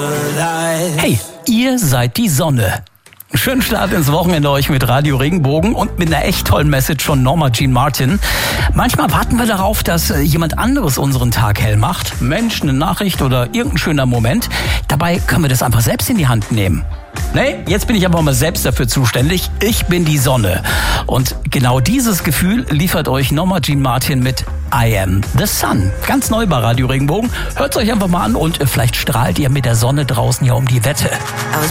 Hey, ihr seid die Sonne. Schönen Start ins Wochenende euch mit Radio Regenbogen und mit einer echt tollen Message von Norma Jean Martin. Manchmal warten wir darauf, dass jemand anderes unseren Tag hell macht. Mensch, eine Nachricht oder irgendein schöner Moment. Dabei können wir das einfach selbst in die Hand nehmen. Nee, jetzt bin ich aber mal selbst dafür zuständig. Ich bin die Sonne. Und genau dieses Gefühl liefert euch Norma Jean Martin mit I Am the Sun. Ganz neu bei Radio Regenbogen. Hört's euch einfach mal an und vielleicht strahlt ihr mit der Sonne draußen ja um die Wette.